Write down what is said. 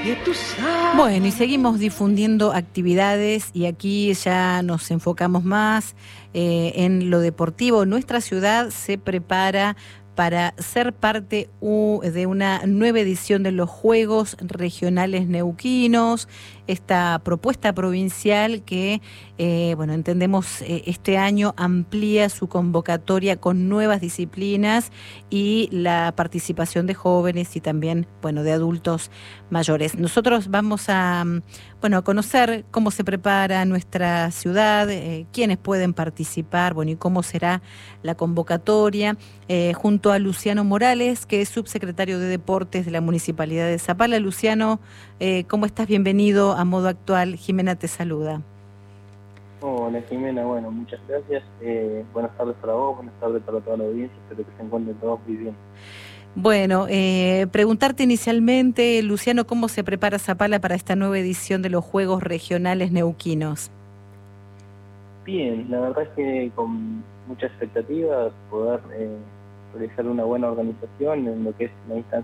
Bueno, y seguimos difundiendo actividades y aquí ya nos enfocamos más en lo deportivo. Nuestra ciudad se prepara para ser parte de una nueva edición de los Juegos Regionales Neuquinos, esta propuesta provincial que, bueno, entendemos este año amplía su convocatoria con nuevas disciplinas y la participación de jóvenes y también, bueno, de adultos mayores. Nosotros vamos a, bueno, a conocer cómo se prepara nuestra ciudad, quiénes pueden participar, bueno, y cómo será la convocatoria, junto a Luciano Morales, que es subsecretario de Deportes de la Municipalidad de Zapala. Luciano, ¿cómo estás? Bienvenido a Modo Actual. Jimena te saluda. Hola Jimena, bueno, muchas gracias. Buenas tardes para vos, buenas tardes para toda la audiencia, espero que se encuentren todos muy bien. Bueno, preguntarte inicialmente, Luciano, ¿cómo se prepara Zapala para esta nueva edición de los Juegos Regionales Neuquinos? Bien, la verdad es que con mucha expectativa poder realizar una buena organización en lo que es la instancia